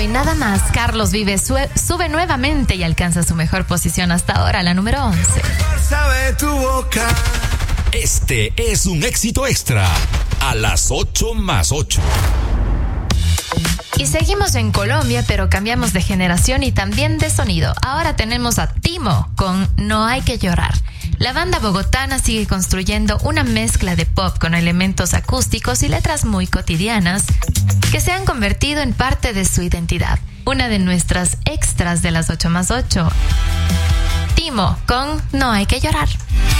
y nada más. Carlos Vives sube nuevamente y alcanza su mejor posición hasta ahora, la número 11. Sabe tu boca. Este es un éxito extra a las 8+8. Y seguimos en Colombia, pero cambiamos de generación y también de sonido. Ahora tenemos a Timo con No hay que llorar. La banda bogotana sigue construyendo una mezcla de pop con elementos acústicos y letras muy cotidianas que se han convertido en parte de su identidad. Una de nuestras extras de las 8+8. Timo con No hay que llorar.